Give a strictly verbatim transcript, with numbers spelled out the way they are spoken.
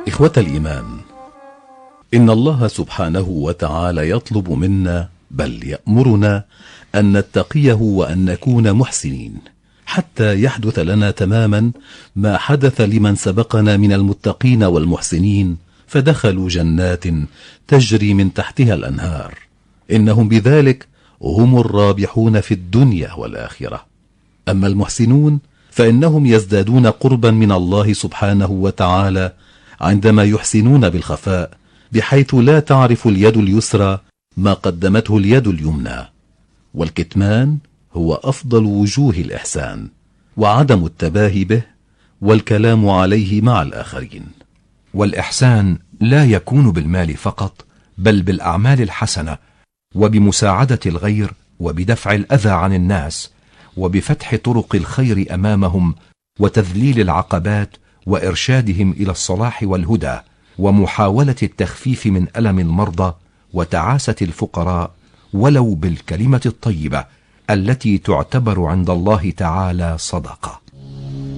إخوة الإيمان، إن الله سبحانه وتعالى يطلب منا بل يأمرنا أن نتقيه وأن نكون محسنين، حتى يحدث لنا تماما ما حدث لمن سبقنا من المتقين والمحسنين فدخلوا جنات تجري من تحتها الأنهار، إنهم بذلك هم الرابحون في الدنيا والآخرة. أما المحسنون فإنهم يزدادون قربا من الله سبحانه وتعالى عندما يحسنون بالخفاء، بحيث لا تعرف اليد اليسرى ما قدمته اليد اليمنى. والكتمان هو أفضل وجوه الإحسان، وعدم التباهي به والكلام عليه مع الآخرين. والإحسان لا يكون بالمال فقط، بل بالأعمال الحسنة، وبمساعدة الغير، وبدفع الأذى عن الناس، وبفتح طرق الخير أمامهم، وتذليل العقبات، وإرشادهم إلى الصلاح والهدى، ومحاولة التخفيف من ألم المرضى وتعاسة الفقراء، ولو بالكلمة الطيبة التي تعتبر عند الله تعالى صدقة.